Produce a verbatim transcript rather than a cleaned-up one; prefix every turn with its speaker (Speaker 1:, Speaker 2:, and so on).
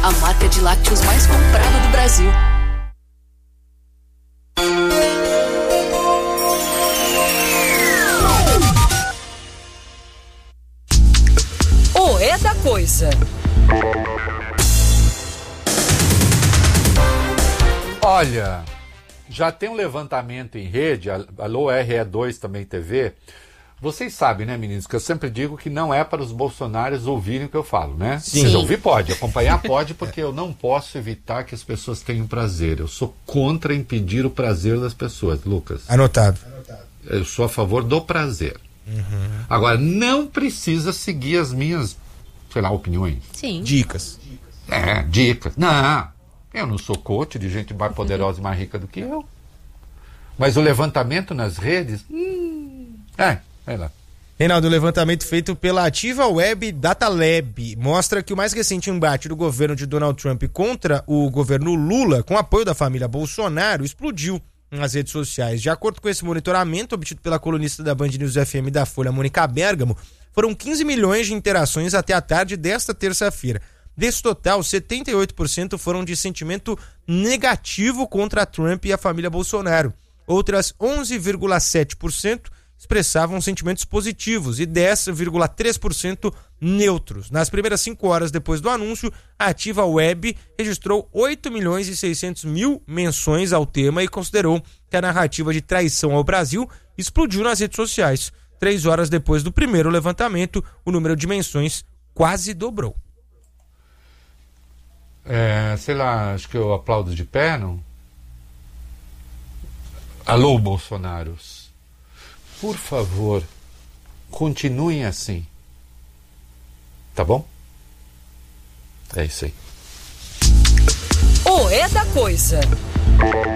Speaker 1: a marca de lácteos mais comprada do Brasil. O É da Coisa.
Speaker 2: Olha, já tem um levantamento em rede, alô R E dois também T V. Vocês sabem, né, meninos, que eu sempre digo que não é para os bolsonaros ouvirem o que eu falo, né?
Speaker 3: Sim.
Speaker 2: Vocês ouvir pode, acompanhar pode, porque eu não posso evitar que as pessoas tenham prazer. Eu sou contra impedir o prazer das pessoas, Lucas.
Speaker 3: Anotado.
Speaker 2: Eu sou a favor do prazer.
Speaker 3: Uhum.
Speaker 2: Agora, não precisa seguir as minhas, sei lá, opiniões.
Speaker 4: Sim.
Speaker 3: Dicas.
Speaker 2: É, dicas. Não, eu não sou coach de gente mais poderosa e mais rica do que eu. Mas o levantamento nas redes, hum, é, é lá.
Speaker 3: Reinaldo, o levantamento feito pela Ativa Web Data Lab mostra que o mais recente embate do governo de Donald Trump contra o governo Lula, com apoio da família Bolsonaro, explodiu nas redes sociais. De acordo com esse monitoramento obtido pela colunista da Band News F M da Folha, Mônica Bergamo, foram quinze milhões de interações até a tarde desta terça-feira. Desse total, setenta e oito por cento foram de sentimento negativo contra Trump e a família Bolsonaro. Outras onze vírgula sete por cento expressavam sentimentos positivos e dez vírgula três por cento neutros. Nas primeiras cinco horas depois do anúncio, a Ativa Web registrou oito milhões e seiscentos mil menções ao tema e considerou que a narrativa de traição ao Brasil explodiu nas redes sociais. Três horas depois do primeiro levantamento, o número de menções quase dobrou.
Speaker 2: É, sei lá, acho que eu aplaudo de pé, não? Alô, Bolsonaros. Por favor, continuem assim. Tá bom? É isso aí.
Speaker 1: O É da Coisa.